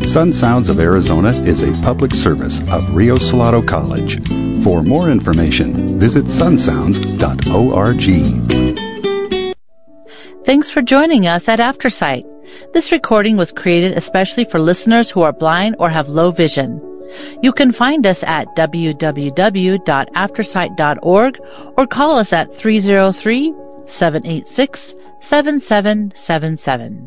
Sun Sounds of Arizona is a public service of Rio Salado College. For more information, visit sunsounds.org. Thanks for joining us at Aftersight. This recording was created especially for listeners who are blind or have low vision. You can find us at www.aftersight.org or call us at 303-786-7777.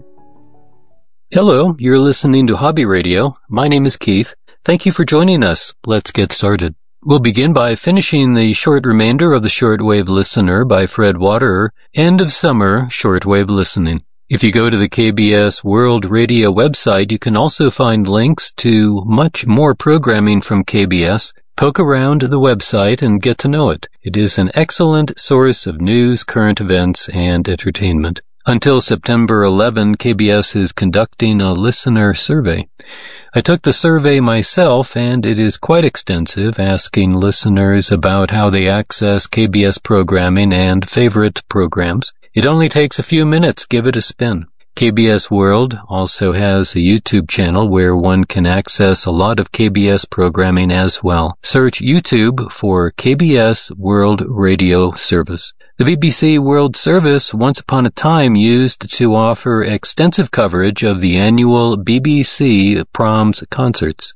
Hello, you're listening to Hobby Radio. My name is Keith. Thank you for joining us. Let's get started. We'll begin by finishing the short remainder of the Shortwave Listener by Fred Waterer, End of Summer Shortwave Listening. If you go to the KBS World Radio website, you can also find links to much more programming from KBS. Poke around the website and get to know it. It is an excellent source of news, current events, and entertainment. Until September 11, KBS is conducting a listener survey. I took the survey myself, and it is quite extensive, asking listeners about how they access KBS programming and favorite programs. It only takes a few minutes. Give it a spin. KBS World also has a YouTube channel where one can access a lot of KBS programming as well. Search YouTube for KBS World Radio Service. The BBC World Service once upon a time used to offer extensive coverage of the annual BBC Proms concerts.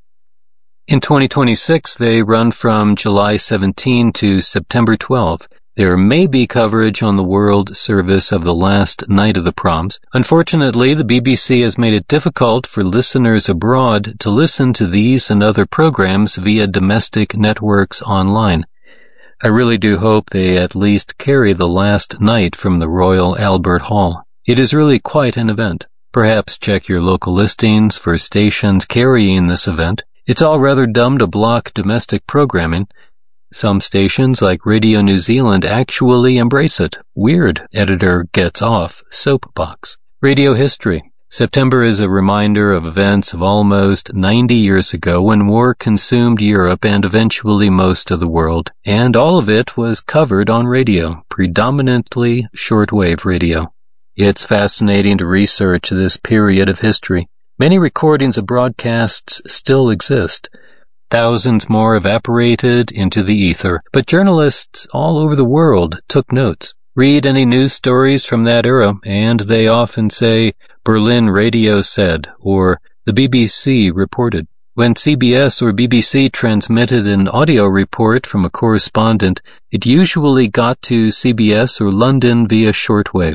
In 2026, they run from July 17 to September 12. There may be coverage on the World Service of the last night of the Proms. Unfortunately, the BBC has made it difficult for listeners abroad to listen to these and other programs via domestic networks online. I really do hope they at least carry the last night from the Royal Albert Hall. It is really quite an event. Perhaps check your local listings for stations carrying this event. It's all rather dumb to block domestic programming. Some stations like Radio New Zealand actually embrace it. Weird. Editor gets off soapbox. Radio history. September is a reminder of events of almost 90 years ago when war consumed Europe and eventually most of the world, and all of it was covered on radio, predominantly shortwave radio. It's fascinating to research this period of history. Many recordings of broadcasts still exist. Thousands more evaporated into the ether, but journalists all over the world took notes. Read any news stories from that era, and they often say, Berlin Radio said, or the BBC reported. When CBS or BBC transmitted an audio report from a correspondent, it usually got to CBS or London via shortwave.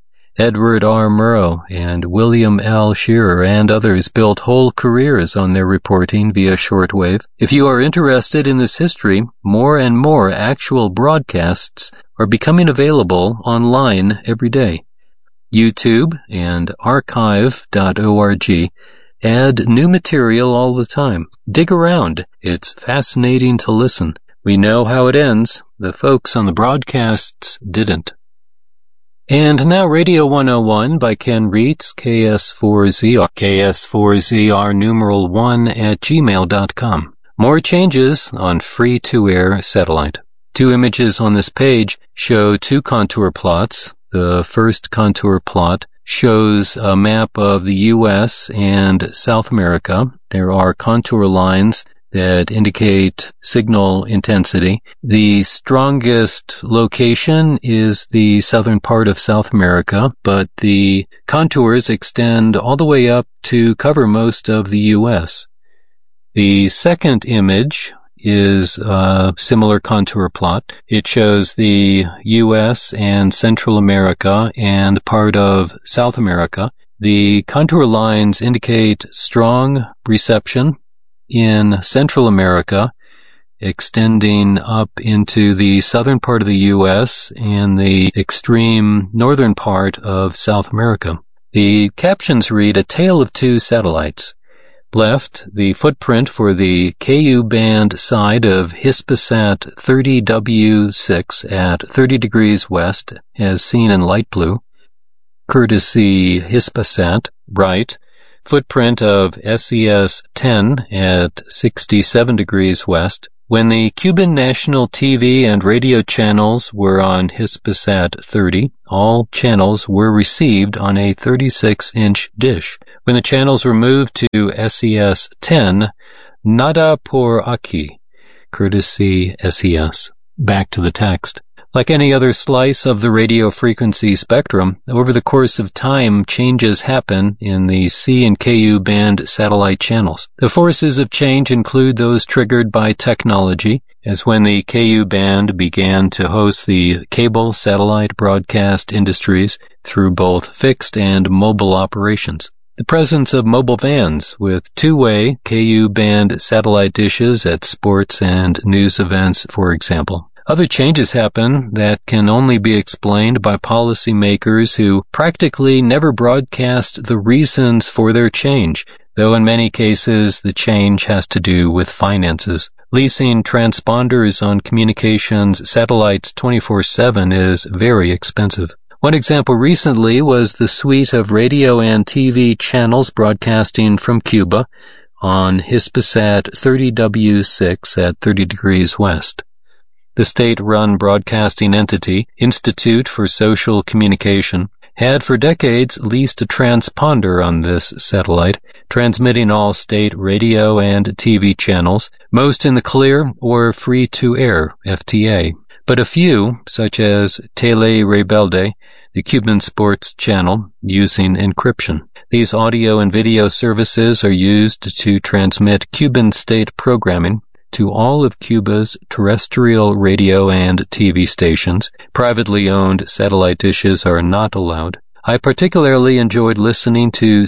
Edward R. Murrow and William L. Shearer and others built whole careers on their reporting via shortwave. If you are interested in this history, more and more actual broadcasts are becoming available online every day. YouTube and archive.org add new material all the time. Dig around. It's fascinating to listen. We know how it ends. The folks on the broadcasts didn't. And now Radio 101 by Ken Reitz, KS4ZR, KS4ZR numeral 1 at gmail.com. More changes on free-to-air satellite. Two images on this page show two contour plots. The first contour plot shows a map of the U.S. and South America. There are contour lines that indicate signal intensity. The strongest location is the southern part of South America, but the contours extend all the way up to cover most of the U.S. The second image is a similar contour plot. It shows the U.S. and Central America and part of South America. The contour lines indicate strong reception in Central America, extending up into the southern part of the U.S. and the extreme northern part of South America. The captions read, A Tale of Two Satellites. Left, the footprint for the KU band side of Hispasat 30W6 at 30 degrees west, as seen in light blue. Courtesy Hispasat, right. Footprint of SES-10 at 67 degrees west. When the Cuban national TV and radio channels were on Hispasat 30, all channels were received on a 36-inch dish. When the channels were moved to SES-10, nada por aquí, courtesy SES. Back to the text. Like any other slice of the radio frequency spectrum, over the course of time, changes happen in the C and KU band satellite channels. The forces of change include those triggered by technology, as when the KU band began to host the cable satellite broadcast industries through both fixed and mobile operations. The presence of mobile vans with two-way KU band satellite dishes at sports and news events, for example. Other changes happen that can only be explained by policymakers who practically never broadcast the reasons for their change, though in many cases the change has to do with finances. Leasing transponders on communications satellites 24/7 is very expensive. One example recently was the suite of radio and TV channels broadcasting from Cuba on Hispasat 30W6 at 30 degrees west. The state-run broadcasting entity, Institute for Social Communication, had for decades leased a transponder on this satellite, transmitting all state radio and TV channels, most in the clear or free-to-air FTA. But a few, such as Tele Rebelde, the Cuban sports channel, using encryption. These audio and video services are used to transmit Cuban state programming to all of Cuba's terrestrial radio and TV stations. Privately owned satellite dishes are not allowed. I particularly enjoyed listening to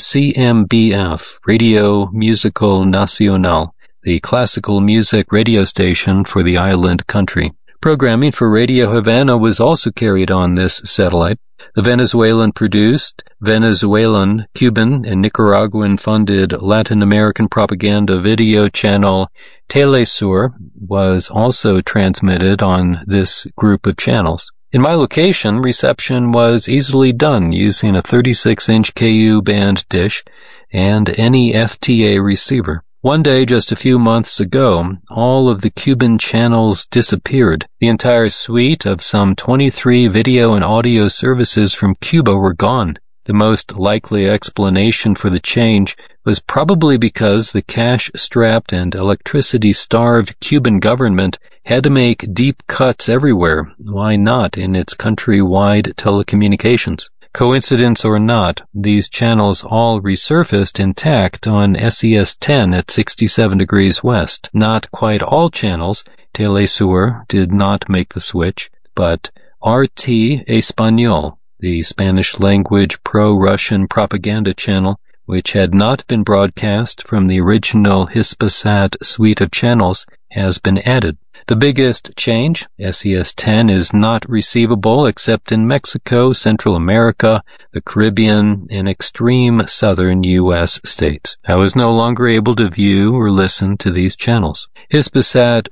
CMBF, Radio Musical Nacional, the classical music radio station for the island country. Programming for Radio Havana was also carried on this satellite. The Venezuelan-produced, Venezuelan, Cuban, and Nicaraguan-funded Latin American propaganda video channel Telesur was also transmitted on this group of channels. In my location, reception was easily done using a 36-inch KU band dish and any FTA receiver. One day, just a few months ago, all of the Cuban channels disappeared. The entire suite of some 23 video and audio services from Cuba were gone. The most likely explanation for the change was probably because the cash-strapped and electricity-starved Cuban government had to make deep cuts everywhere. Why not in its country-wide telecommunications? Coincidence or not, these channels all resurfaced intact on SES-10 at 67 degrees west. Not quite all channels. Telesur did not make the switch, but RT Español, the Spanish-language pro-Russian propaganda channel, which had not been broadcast from the original Hispasat suite of channels, has been added. The biggest change, SES-10 is not receivable except in Mexico, Central America, the Caribbean, and extreme southern U.S. states. I was no longer able to view or listen to these channels. Hispasat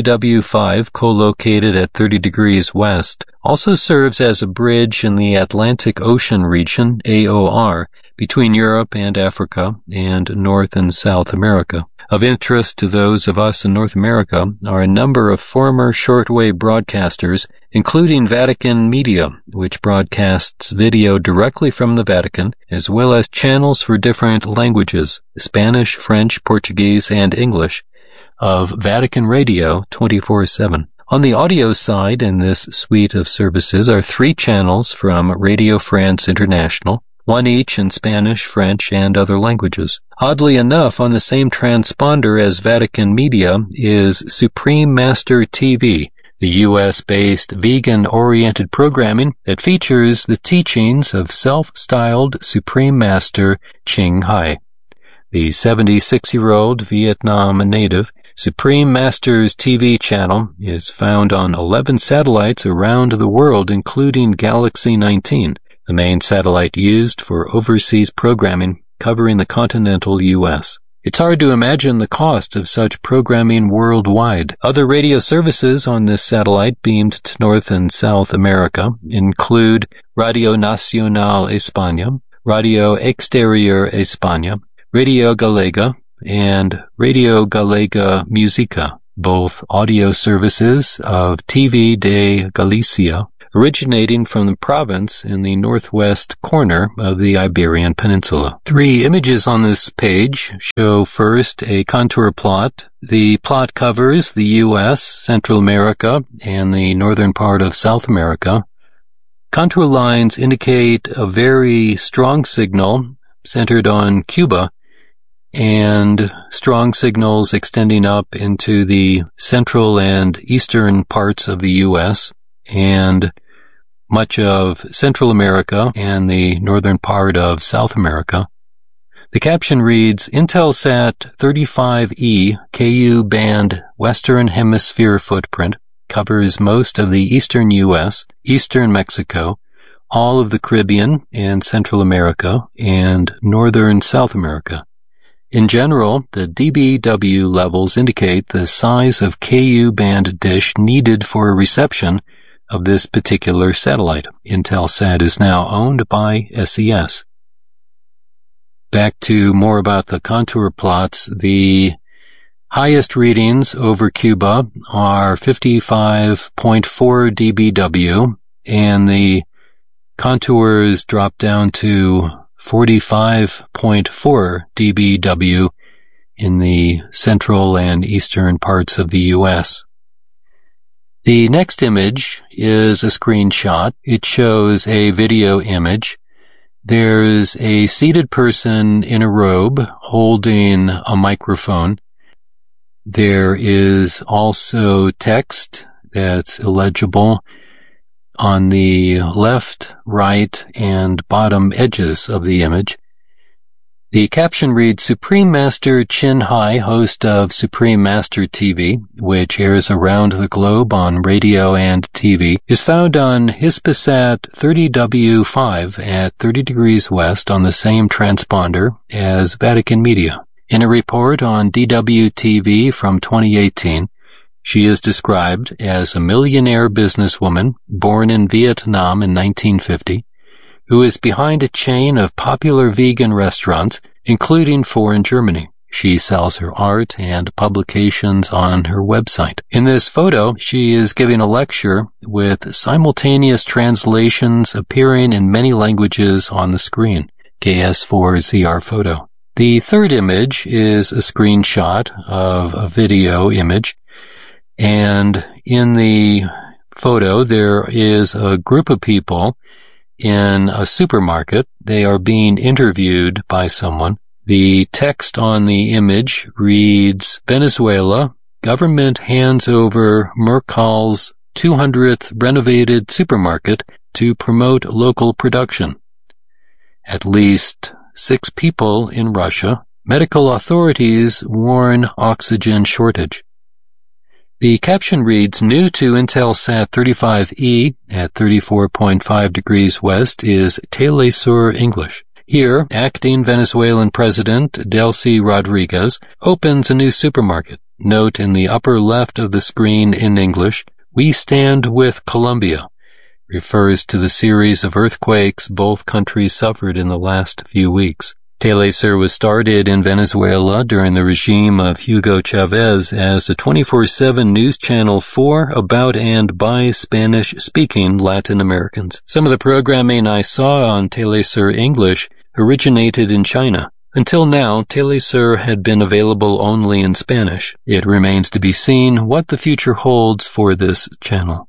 30W5, co-located at 30 degrees west, also serves as a bridge in the Atlantic Ocean region, AOR, between Europe and Africa and North and South America. Of interest to those of us in North America are a number of former shortwave broadcasters, including Vatican Media, which broadcasts video directly from the Vatican, as well as channels for different languages, Spanish, French, Portuguese, and English, of Vatican Radio 24/7. On the audio side in this suite of services are 3 channels from Radio France International, one each in Spanish, French, and other languages. Oddly enough, on the same transponder as Vatican Media is Supreme Master TV, the U.S.-based vegan-oriented programming that features the teachings of self-styled Supreme Master Ching Hai. The 76-year-old Vietnam native Supreme Master's TV channel is found on 11 satellites around the world, including Galaxy 19. The main satellite used for overseas programming covering the continental U.S. It's hard to imagine the cost of such programming worldwide. Other radio services on this satellite beamed to North and South America include Radio Nacional España, Radio Exterior España, Radio Galega, and Radio Galega Musica, both audio services of TV de Galicia, originating from the province in the northwest corner of the Iberian Peninsula. 3 images on this page show first a contour plot. The plot covers the U.S., Central America, and the northern part of South America. Contour lines indicate a very strong signal centered on Cuba, and strong signals extending up into the central and eastern parts of the U.S., and much of Central America and the northern part of South America. The caption reads, Intelsat 35E Ku-band Western Hemisphere footprint covers most of the eastern U.S., eastern Mexico, all of the Caribbean and Central America, and northern South America. In general, the dBW levels indicate the size of Ku-band dish needed for reception of this particular satellite. Intelsat is now owned by SES. Back to more about the contour plots. The highest readings over Cuba are 55.4 dBW, and the contours drop down to 45.4 dBW in the central and eastern parts of the U.S. The next image is a screenshot. It shows a video image. There's a seated person in a robe holding a microphone. There is also text that's illegible on the left, right, and bottom edges of the image. The caption reads, Supreme Master Chin Hai, host of Supreme Master TV, which airs around the globe on radio and TV, is found on Hispasat 30W5 at 30 degrees west on the same transponder as Vatican Media. In a report on DW-TV from 2018, she is described as a millionaire businesswoman born in Vietnam in 1950, who is behind a chain of popular vegan restaurants, including 4 in Germany. She sells her art and publications on her website. In this photo, she is giving a lecture with simultaneous translations appearing in many languages on the screen. KS4ZR photo. The third image is a screenshot of a video image, and in the photo there is a group of people in a supermarket. They are being interviewed by someone. The text on the image reads, Venezuela, government hands over Mercal's 200th renovated supermarket to promote local production. At least 6 people in Russia. Medical authorities warn oxygen shortage. The caption reads, new to Intelsat 35E at 34.5 degrees west is Telesur English. Here, acting Venezuelan President Delcy Rodriguez opens a new supermarket. Note in the upper left of the screen in English, we stand with Colombia, refers to the series of earthquakes both countries suffered in the last few weeks. Telesur was started in Venezuela during the regime of Hugo Chavez as a 24/7 news channel for, about, and by Spanish-speaking Latin Americans. Some of the programming I saw on Telesur English originated in China. Until now, Telesur had been available only in Spanish. It remains to be seen what the future holds for this channel.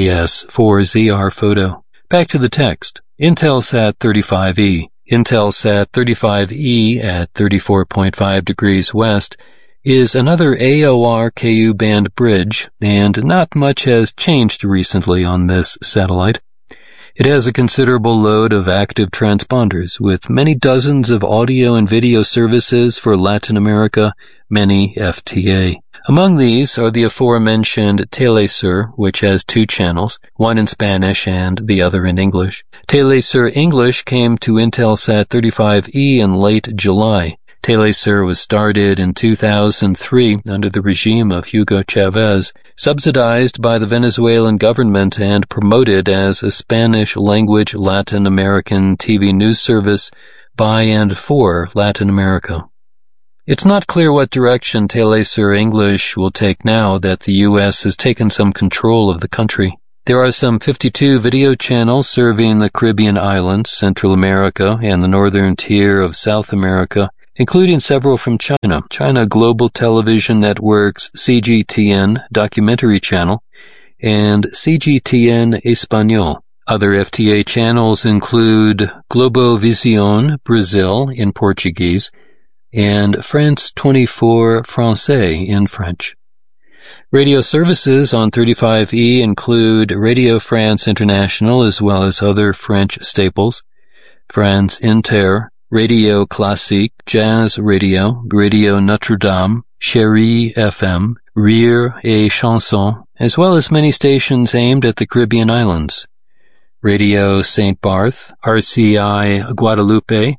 KS4ZR photo. Back to the text. Intelsat 35E. Intelsat 35E at 34.5 degrees west is another AOR Ku-band bridge, and not much has changed recently on this satellite. It has a considerable load of active transponders, with many dozens of audio and video services for Latin America, many FTA. Among these are the aforementioned Telesur, which has 2 channels, one in Spanish and the other in English. Telesur English came to Intelsat 35E in late July. Telesur was started in 2003 under the regime of Hugo Chavez, subsidized by the Venezuelan government and promoted as a Spanish-language Latin American TV news service by and for Latin America. It's not clear what direction Telesur English will take now that the U.S. has taken some control of the country. There are some 52 video channels serving the Caribbean islands, Central America, and the northern tier of South America, including several from China. China Global Television Network's CGTN documentary channel and CGTN Español. Other FTA channels include Globovisión Brazil in Portuguese and France 24 Francais in French. Radio services on 35E include Radio France International as well as other French staples, France Inter, Radio Classique, Jazz Radio, Radio Notre-Dame, Chérie FM, Rire et Chanson, as well as many stations aimed at the Caribbean islands. Radio St. Barth, RCI Guadeloupe,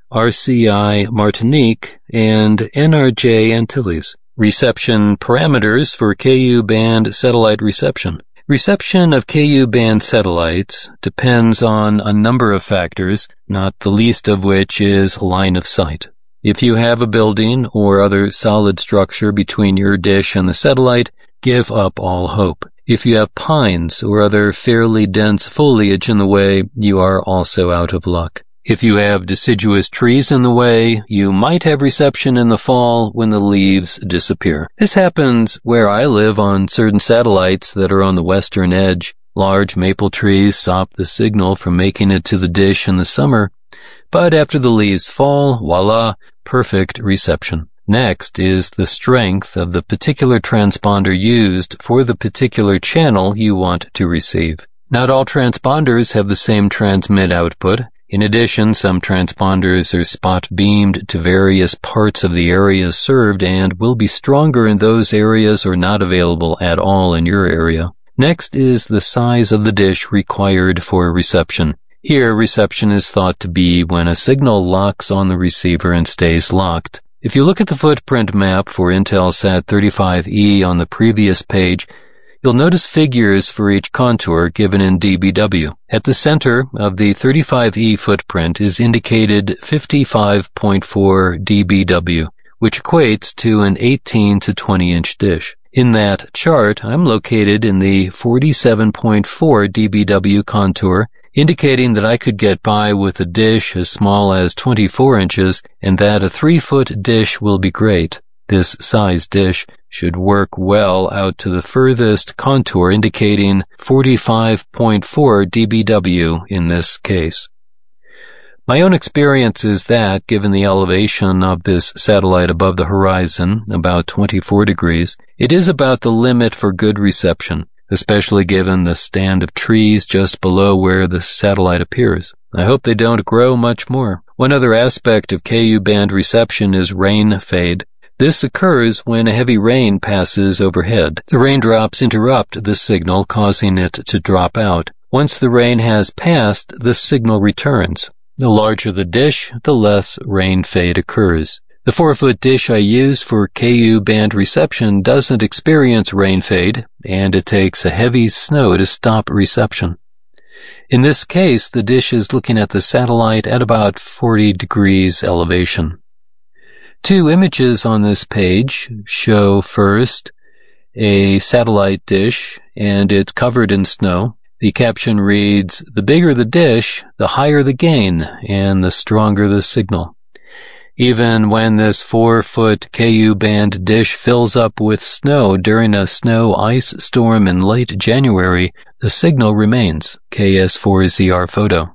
RCI Martinique, and NRJ Antilles. Reception parameters for Ku-band satellite reception. Reception of Ku-band satellites depends on a number of factors, not the least of which is line of sight. If you have a building or other solid structure between your dish and the satellite, give up all hope. If you have pines or other fairly dense foliage in the way, you are also out of luck. If you have deciduous trees in the way, you might have reception in the fall when the leaves disappear. This happens where I live on certain satellites that are on the western edge. Large maple trees stop the signal from making it to the dish in the summer, but after the leaves fall, voila, perfect reception. Next is the strength of the particular transponder used for the particular channel you want to receive. Not all transponders have the same transmit output. In addition, some transponders are spot-beamed to various parts of the area served and will be stronger in those areas or not available at all in your area. Next is the size of the dish required for reception. Here, reception is thought to be when a signal locks on the receiver and stays locked. If you look at the footprint map for Intelsat 35E on the previous page, you'll notice figures for each contour given in dBW. At the center of the 35E footprint is indicated 55.4 dBW, which equates to an 18 to 20-inch dish. In that chart, I'm located in the 47.4 dBW contour, indicating that I could get by with a dish as small as 24 inches and that a 3-foot dish will be great. This size dish should work well out to the furthest contour, indicating 45.4 dBW in this case. My own experience is that, given the elevation of this satellite above the horizon, about 24 degrees, it is about the limit for good reception, especially given the stand of trees just below where the satellite appears. I hope they don't grow much more. One other aspect of Ku-band reception is rain fade. This occurs when a heavy rain passes overhead. The raindrops interrupt the signal, causing it to drop out. Once the rain has passed, the signal returns. The larger the dish, the less rain fade occurs. The 4-foot dish I use for Ku-band reception doesn't experience rain fade, and it takes a heavy snow to stop reception. In this case, the dish is looking at the satellite at about 40 degrees elevation. 2 images on this page show first a satellite dish, and it's covered in snow. The caption reads, "The bigger the dish, the higher the gain, and the stronger the signal." Even when this 4-foot Ku-band dish fills up with snow during a snow ice storm in late January, the signal remains. KS4ZR photo.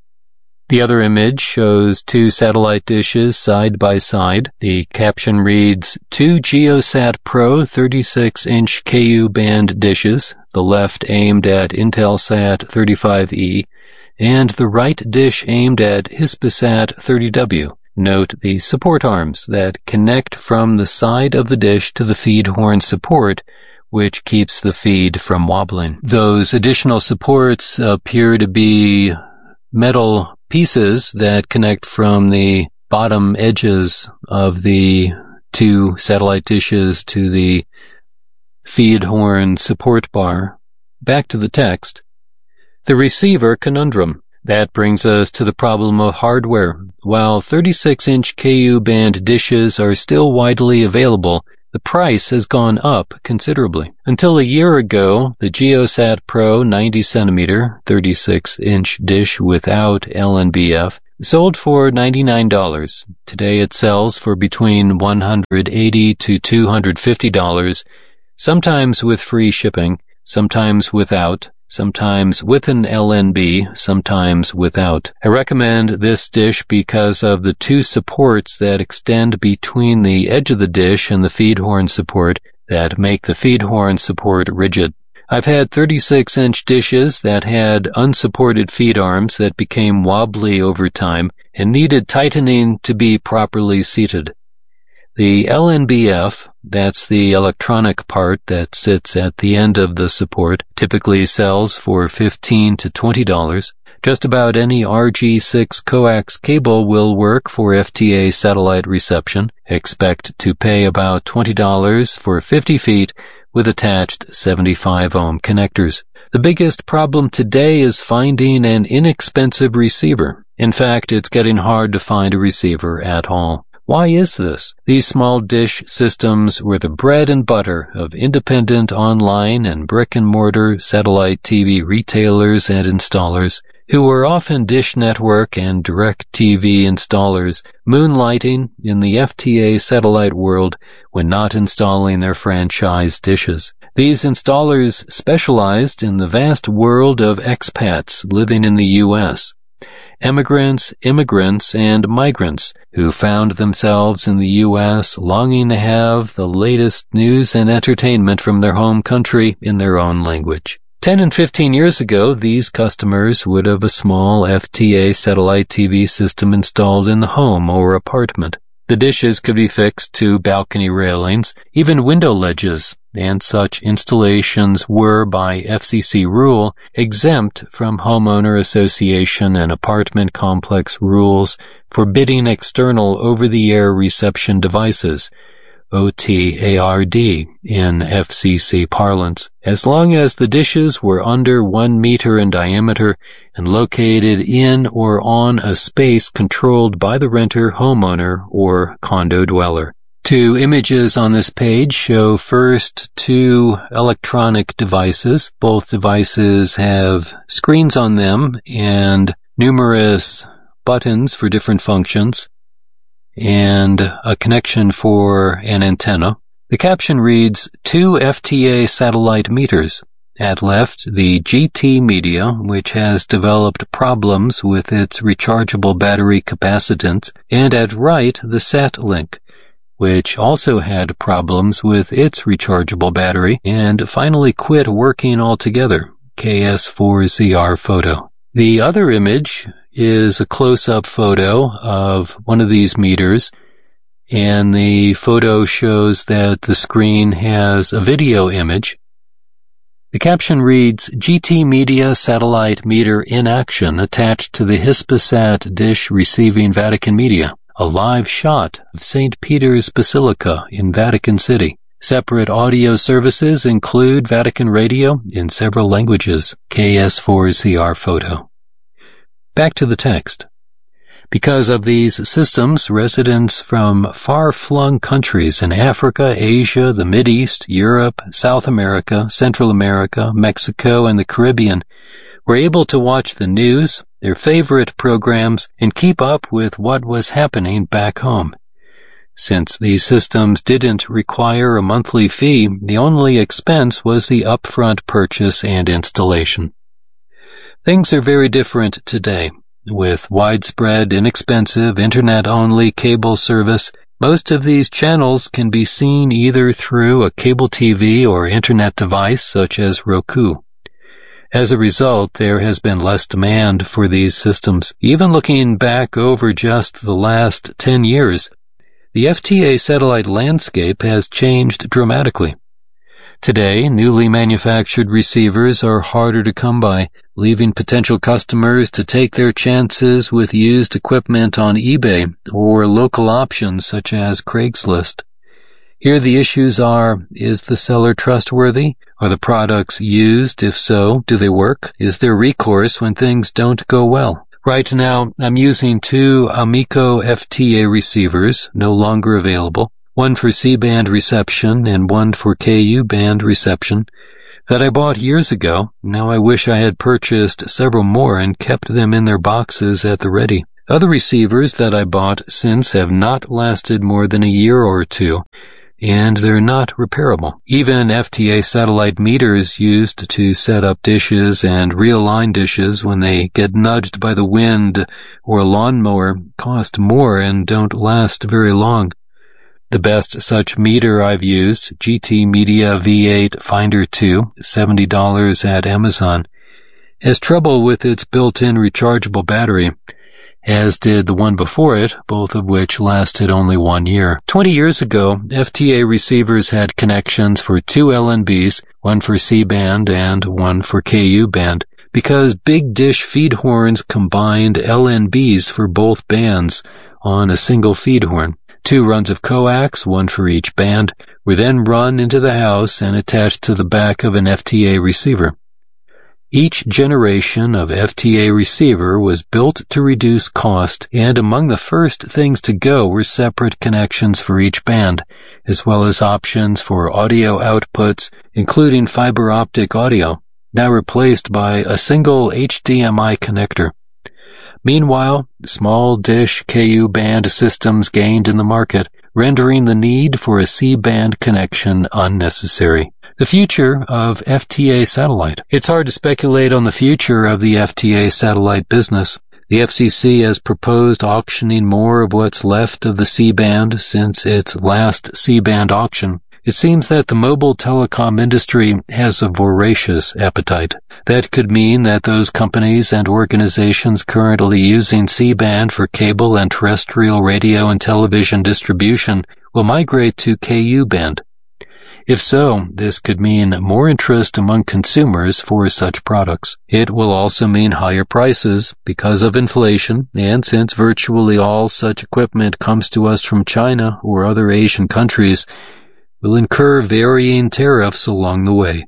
The other image shows 2 satellite dishes side by side. The caption reads, 2 GeoSat Pro 36-inch Ku-band dishes, the left aimed at Intelsat 35E, and the right dish aimed at Hispasat 30W. Note the support arms that connect from the side of the dish to the feed horn support, which keeps the feed from wobbling. Those additional supports appear to be metal pieces that connect from the bottom edges of the 2 satellite dishes to the feed horn support bar. Back to the text. The receiver conundrum. That brings us to the problem of hardware. While 36-inch Ku-band dishes are still widely available, the price has gone up considerably. Until a year ago, the GeoSat Pro 90cm 36-inch dish without LNBF sold for $99. Today it sells for between $180 to $250, sometimes with free shipping, sometimes without, sometimes with an LNB, sometimes without. I recommend this dish because of the two supports that extend between the edge of the dish and the feed horn support that make the feed horn support rigid. I've had 36-inch dishes that had unsupported feed arms that became wobbly over time and needed tightening to be properly seated. The LNBF, that's the electronic part that sits at the end of the support, typically sells for $15 to $20. Just about any RG6 coax cable will work for FTA satellite reception. Expect to pay about $20 for 50 feet with attached 75-ohm connectors. The biggest problem today is finding an inexpensive receiver. In fact, it's getting hard to find a receiver at all. Why is this? These small dish systems were the bread and butter of independent online and brick-and-mortar satellite TV retailers and installers, who were often Dish Network and DirecTV installers, moonlighting in the FTA satellite world when not installing their franchise dishes. These installers specialized in the vast world of expats living in the U.S., emigrants, immigrants, and migrants who found themselves in the U.S. longing to have the latest news and entertainment from their home country in their own language. 10 and 15 years ago, these customers would have a small FTA satellite TV system installed in the home or apartment. The dishes could be fixed to balcony railings, even window ledges, and such installations were, by FCC rule, exempt from homeowner association and apartment complex rules forbidding external over-the-air reception devices, OTARD in FCC parlance, as long as the dishes were under 1 meter in diameter and located in or on a space controlled by the renter, homeowner, or condo dweller. 2 images on this page show first 2 electronic devices. Both devices have screens on them and numerous buttons for different functions, and a connection for an antenna. The caption reads, 2 FTA satellite meters. At left, the GT Media, which has developed problems with its rechargeable battery capacitance, and at right, the SatLink, which also had problems with its rechargeable battery and finally quit working altogether, KS4ZR photo. The other image is a close-up photo of one of these meters, and the photo shows that the screen has a video image. The caption reads, GT Media Satellite Meter in Action attached to the Hispasat dish receiving Vatican media. A live shot of St. Peter's Basilica in Vatican City. Separate audio services include Vatican Radio in several languages, KS4ZR photo. Back to the text. Because of these systems, residents from far-flung countries in Africa, Asia, the Mideast, Europe, South America, Central America, Mexico, and the Caribbean were able to watch the news, their favorite programs, and keep up with what was happening back home. Since these systems didn't require a monthly fee, the only expense was the upfront purchase and installation. Things are very different today. With widespread, inexpensive, internet-only cable service, most of these channels can be seen either through a cable TV or internet device such as Roku. As a result, there has been less demand for these systems. Even looking back over just the last 10 years, the FTA satellite landscape has changed dramatically. Today, newly manufactured receivers are harder to come by, leaving potential customers to take their chances with used equipment on eBay or local options such as Craigslist. Here the issues are, is the seller trustworthy? Are the products used? If so, do they work? Is there recourse when things don't go well? Right now, I'm using 2 Amico FTA receivers, no longer available. one for C-band reception and one for Ku-band reception, that I bought years ago. Now I wish I had purchased several more and kept them in their boxes at the ready. Other receivers that I bought since have not lasted more than a year or two, and they're not repairable. Even FTA satellite meters used to set up dishes and realign dishes when they get nudged by the wind or a lawnmower cost more and don't last very long. The best such meter I've used, GT Media V8 Finder 2, $70 at Amazon, has trouble with its built-in rechargeable battery, as did the one before it, both of which lasted only 1 year. 20 years ago, FTA receivers had connections for 2 LNBs, one for C-band and one for Ku-band, because Big Dish feed horns combined LNBs for both bands on a single feed horn. 2 runs of coax, one for each band, were then run into the house and attached to the back of an FTA receiver. Each generation of FTA receiver was built to reduce cost, and among the first things to go were separate connections for each band, as well as options for audio outputs, including fiber optic audio, now replaced by a single HDMI connector. Meanwhile, small dish Ku-band systems gained in the market, rendering the need for a C-band connection unnecessary. The future of FTA satellite. It's hard to speculate on the future of the FTA satellite business. The FCC has proposed auctioning more of what's left of the C-band since its last C-band auction. It seems that the mobile telecom industry has a voracious appetite. That could mean that those companies and organizations currently using C-band for cable and terrestrial radio and television distribution will migrate to Ku-band. If so, this could mean more interest among consumers for such products. It will also mean higher prices because of inflation, and since virtually all such equipment comes to us from China or other Asian countries, will incur varying tariffs along the way.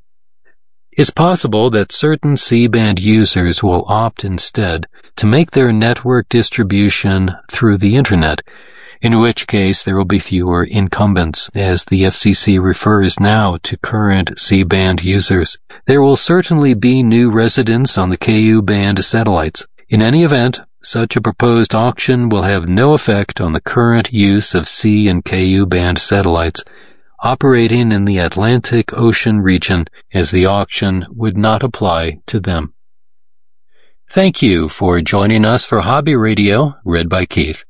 It's possible that certain C-band users will opt instead to make their network distribution through the Internet, in which case there will be fewer incumbents, as the FCC refers now to current C-band users. There will certainly be new residents on the Ku-band satellites. In any event, such a proposed auction will have no effect on the current use of C and Ku-band satellites operating in the Atlantic Ocean region, as the auction would not apply to them. Thank you for joining us for Hobby Radio, read by Keith.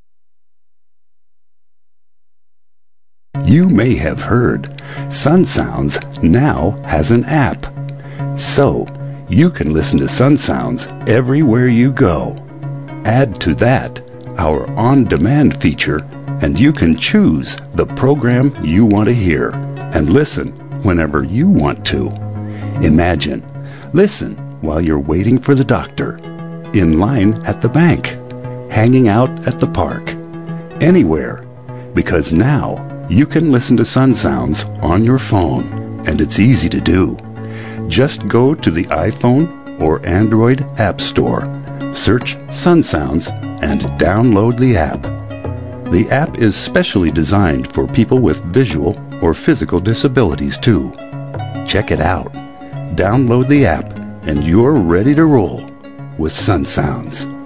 You may have heard Sun Sounds now has an app. So, you can listen to Sun Sounds everywhere you go. Add to that our on-demand feature, and you can choose the program you want to hear and listen whenever you want to. Imagine, listen while you're waiting for the doctor, in line at the bank, hanging out at the park, anywhere, because now you can listen to Sun Sounds on your phone, and it's easy to do. Just go to the iPhone or Android App Store, search Sun Sounds, and download the app. The app is specially designed for people with visual or physical disabilities too. Check it out. Download the app, and you're ready to roll with Sun Sounds.